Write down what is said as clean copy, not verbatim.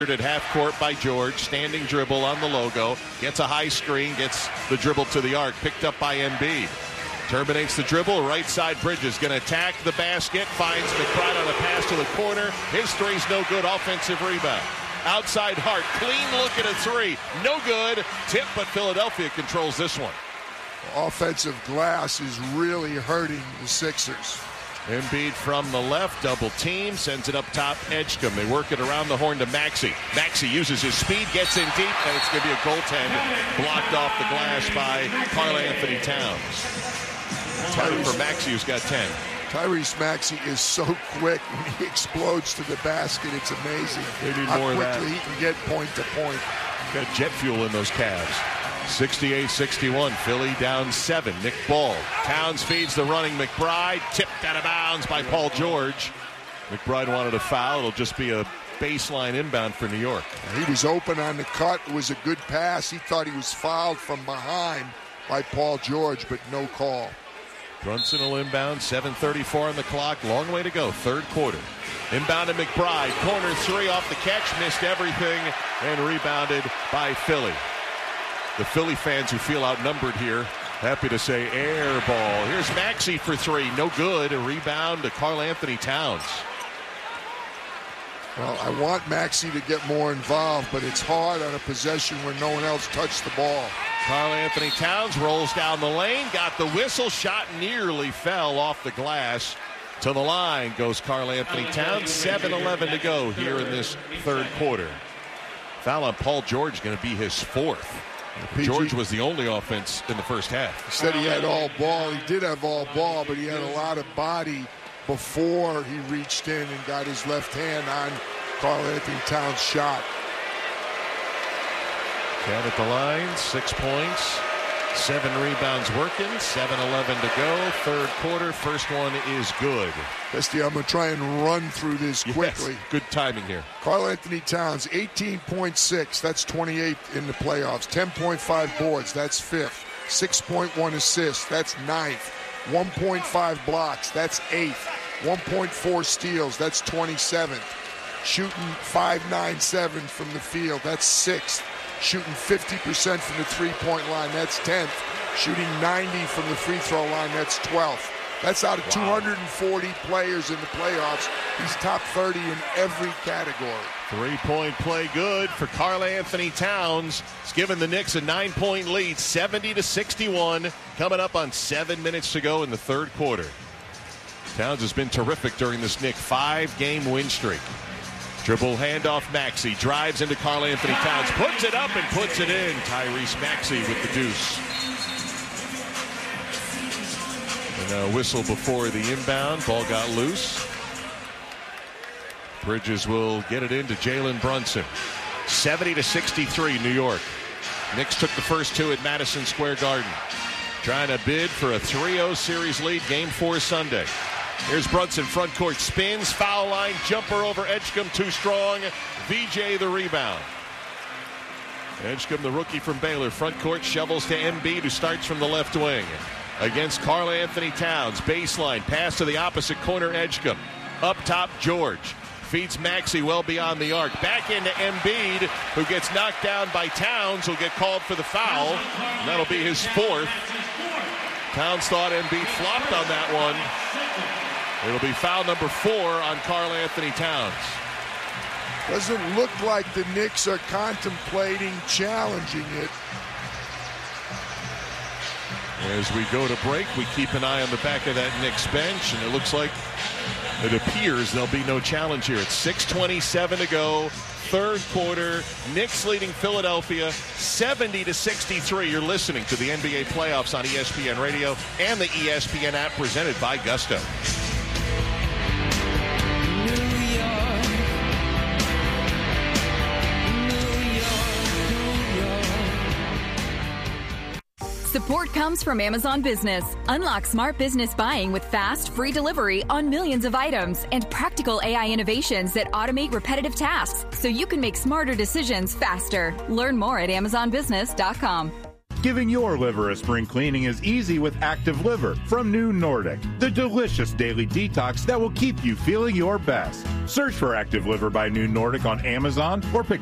At half court by George, standing dribble on the logo, gets a high screen, gets the dribble to the arc, picked up by Embiid. Terminates the dribble, right side Bridges, going to attack the basket, finds McBride on a pass to the corner. His three's no good, offensive rebound. Outside Hart, clean look at a three, no good. Tip, but Philadelphia controls this one. Offensive glass is really hurting the Sixers. Embiid from the left, double team, sends it up top, Edgecombe. They work it around the horn to Maxey. Maxey uses his speed, gets in deep, and it's going to be a goaltend blocked off the glass by Karl-Anthony Towns. Time for Maxey, who's got 10. Tyrese Maxey is so quick when he explodes to the basket. It's amazing how quickly he can get point to point. Got jet fuel in those calves. 68-61, Philly down 7. Nick Ball. Towns feeds the running McBride. Tipped out of bounds by Paul George. McBride wanted a foul. It'll just be a baseline inbound for New York. He was open on the cut. It was a good pass. He thought he was fouled from behind by Paul George, but no call. Brunson will inbound. 7:34 on the clock. Long way to go. Third quarter. Inbound to McBride. Corner three off the catch. Missed everything and rebounded by Philly. The Philly fans who feel outnumbered here, happy to say air ball. Here's Maxey for three. No good. A rebound to Karl-Anthony Towns. Well, I want Maxey to get more involved, but it's hard on a possession where no one else touched the ball. Karl-Anthony Towns rolls down the lane, got the whistle, shot nearly fell off the glass. To the line goes Karl-Anthony Towns. 7:11 to go here in this third quarter. Foul on Paul George going to be his fourth. George was the only offense in the first half. He said he had all ball. He did have all ball, but he had a lot of body before he reached in and got his left hand on Karl-Anthony Towns' shot. Down at the line, 6 points, 7 rebounds working, 7:11 to go. Third quarter, first one is good. Bestie, I'm going to try and run through this quickly. Yes, good timing here. Karl-Anthony Towns, 18.6. That's 28th in the playoffs. 10.5 boards. That's 5th. 6.1 assists. That's 9th. 1.5 blocks. That's 8th. 1.4 steals. That's 27th. Shooting .597 from the field. That's 6th. Shooting 50% from the three-point line. That's 10th. Shooting 90 from the free throw line. That's 12th. That's out of 240 players in the playoffs. He's top 30 in every category. Three-point play good for Karl-Anthony Towns. It's given the Knicks a 9-point lead, 70-61, coming up on 7 minutes to go in the third quarter. Towns has been terrific during this Knick 5-game win streak. Dribble handoff Maxey, drives into Karl-Anthony Towns, puts it up and puts it in. Tyrese Maxey with the deuce. And a whistle before the inbound. Ball got loose. Bridges will get it into Jalen Brunson. 70-63 New York. Knicks took the first two at Madison Square Garden. Trying to bid for a 3-0 series lead, Game 4 Sunday. Here's Brunson, front court, spins, foul line, jumper over Edgecombe, too strong. VJ the rebound. Edgecombe, the rookie from Baylor, front court, shovels to Embiid, who starts from the left wing. Against Karl-Anthony Towns, baseline, pass to the opposite corner, Edgecombe. Up top, George. Feeds Maxey well beyond the arc. Back into Embiid, who gets knocked down by Towns, who'll get called for the foul. And that'll be his fourth. Towns thought Embiid flopped on that one. It'll be foul number 4 on Karl-Anthony Towns. Doesn't look like the Knicks are contemplating challenging it. As we go to break, we keep an eye on the back of that Knicks bench, and it looks like it appears there'll be no challenge here. It's 6:27 to go. Third quarter, Knicks leading Philadelphia 70-63. You're listening to the NBA playoffs on ESPN Radio and the ESPN app, presented by Gusto. Support comes from Amazon Business. Unlock smart business buying with fast, free delivery on millions of items and practical AI innovations that automate repetitive tasks so you can make smarter decisions faster. Learn more at amazonbusiness.com. Giving your liver a spring cleaning is easy with Active Liver from New Nordic, the delicious daily detox that will keep you feeling your best. Search for Active Liver by New Nordic on Amazon or pick